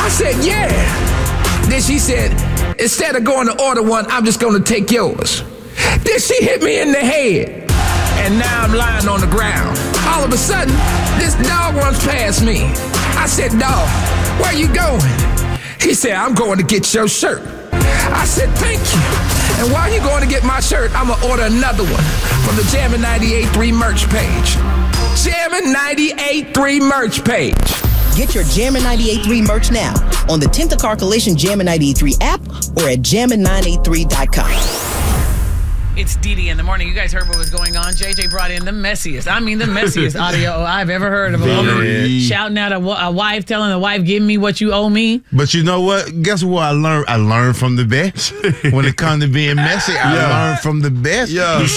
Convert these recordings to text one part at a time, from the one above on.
I said, yeah. Then she said, instead of going to order one, I'm just going to take yours. Then she hit me in the head. And now I'm lying on the ground. All of a sudden, this dog runs past me. I said, dog, where you going? He said, I'm going to get your shirt. I said, thank you. And while you're going to get my shirt, I'm going to order another one from the Jammin' 98.3 merch page. Jammin' 98.3 merch page. Get your Jammin' 98.3 merch now on the Tenta Car Collision Jammin' 98.3 app or at jammin983.com. It's Dee in the morning. You guys heard what was going on. JJ brought in the messiest audio I've ever heard of a woman shouting at a wife, telling the wife, give me what you owe me. But you know what? Guess what I learned? I learned from the best. When it comes to being messy, I learned from the best.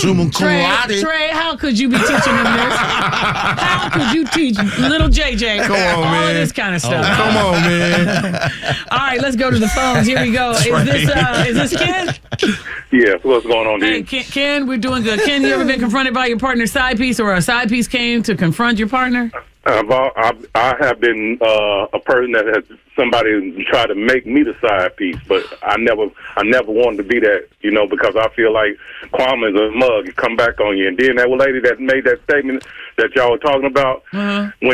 Trey, how could you be teaching him this? How could you teach little JJ all of this kind of stuff? Come on, man. All right, let's go to the phones. Here we go. Is this Ken? Yeah, what's going on, Hey, Ken, we're doing good. Ken, you ever been confronted by your partner's side piece, or a side piece came to confront your partner? I have been a person that has somebody tried to make me the side piece, but I never wanted to be that, because I feel like Kwame is a mug and come back on you. And then that lady that made that statement that y'all were talking about, when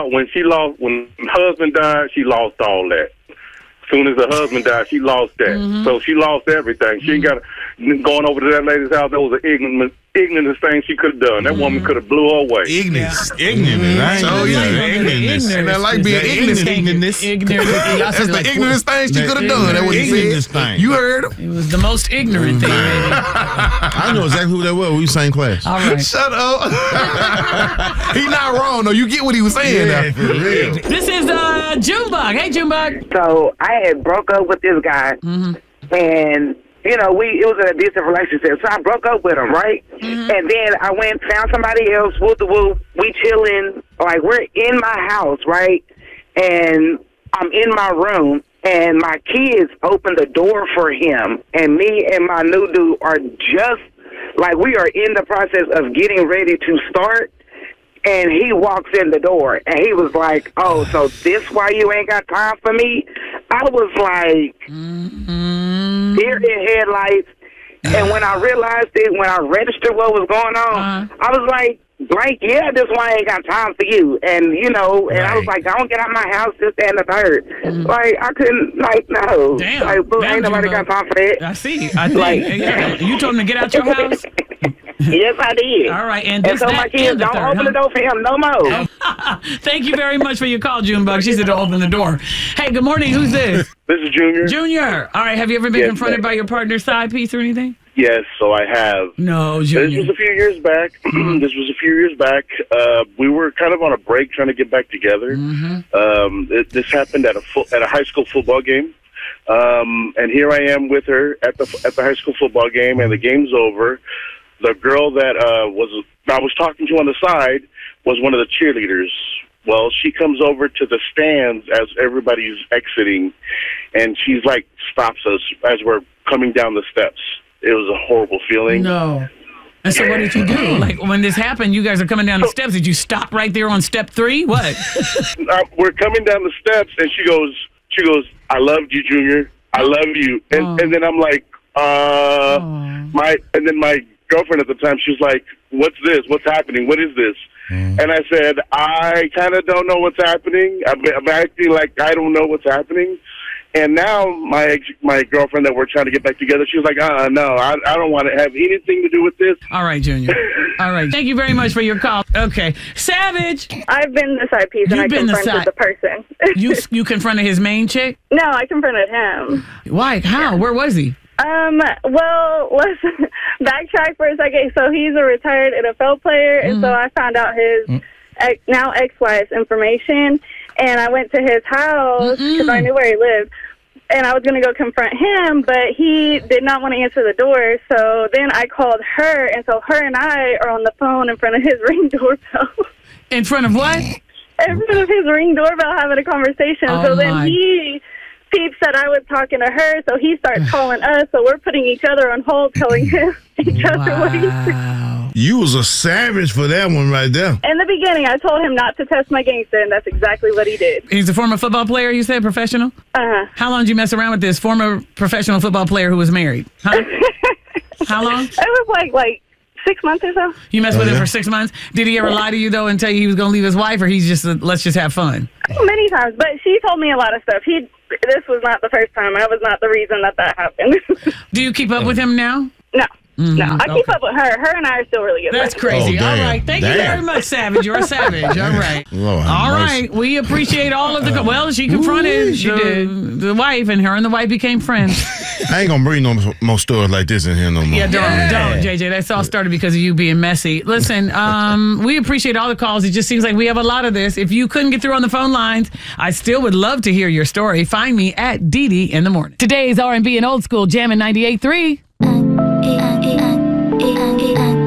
her husband died, she lost all that. As soon as her husband died, she lost that. So she lost everything. She ain't got going over to that lady's house. That was the ignorant thing she could have done. That woman could have blew her away. Ignorant, right? Oh, yeah, ignorance. And I like being ignorant. That's the ignorant thing she could have done. That was the thing. You heard him. It was the most ignorant thing, baby. I know exactly who that was. We same class. All right. Shut up. He not wrong, though. You get what he was saying now. For real. This is Junebug. Hey, Junebug. So I had broke up with this guy, and it was an abusive relationship. So I broke up with him, right? And then I went, found somebody else, whoop-de-whoop, we chilling, like we're in my house, right? And I'm in my room, and my kids open the door for him, and me and my new dude are just, like we are in the process of getting ready to start. And he walks in the door, and he was like, oh, so this why you ain't got time for me? I was like, deer in headlights. And when I realized it, when I registered what was going on, I was like, yeah, this why I ain't got time for you. And, and I was like, don't get out my house, this, that, and the third. Like, I couldn't, no. Damn. Like, boo, ain't nobody got time for that. I see. I think. You told him to get out your house? Yes, I did. All right, and so my kids don't open the door for him no more. Thank you very much for your call, Junebug. She said to open the door. Hey, good morning. Who's this? This is Junior. Junior. All right, have you ever been confronted by your partner's side piece or anything? Yes, so I have. No, Junior. This was a few years back. We were kind of on a break trying to get back together. This happened at a high school football game. And here I am with her at the high school football game, and the game's over. The girl that I was talking to on the side was one of the cheerleaders. Well, she comes over to the stands as everybody's exiting, and she's like stops us as we're coming down the steps. It was a horrible feeling. No. And so what did you do? Like, when this happened, you guys are coming down the steps. Did you stop right there on step 3? What? We're coming down the steps, and she goes, I love you, Junior. I love you. And then I'm like, my girlfriend at the time, she was like, what's this? What's happening? What is this? And I said, I kind of don't know what's happening. I'm acting like I don't know what's happening. And now my girlfriend that we're trying to get back together, she was like, no, I don't want to have anything to do with this. All right, Junior. All right. Thank you very much for your call. Okay. Savage. I've been the side piece, and I confronted the person. You confronted his main chick? No, I confronted him. Why? How? Where was he? Well, let's backtrack for a second. So he's a retired NFL player, and so I found out his now ex-wife's information, and I went to his house because I knew where he lived, and I was going to go confront him, but he did not want to answer the door, so then I called her, and so her and I are on the phone in front of his Ring doorbell. In front of what? In front of his Ring doorbell having a conversation. So then he peeps that I was talking to her, so he starts calling us, so we're putting each other on hold, telling him each other what he's doing. You was a savage for that one right there. In the beginning, I told him not to test my gangster, and that's exactly what he did. He's a former football player, you said, professional? Uh-huh. How long did you mess around with this former professional football player who was married? Huh? How long? It was like 6 months or so. You messed with him for 6 months? Did he ever lie to you, though, and tell you he was going to leave his wife, or he's just, let's just have fun? Many times, but she told me a lot of stuff. This was not the first time. I was not the reason that happened. Do you keep up with him now? No. No, I keep up with her. Her and I are still really good. That's crazy. All right. Thank you very much, Savage. You're a savage. All right. All right. We appreciate all of the... Well, she confronted the wife, and her and the wife became friends. I ain't going to bring no more stories like this in here no more. Yeah, don't, JJ. That's all started because of you being messy. Listen, we appreciate all the calls. It just seems like we have a lot of this. If you couldn't get through on the phone lines, I still would love to hear your story. Find me at DD in the morning. Today's R&B and old school, Jammin' 98.3.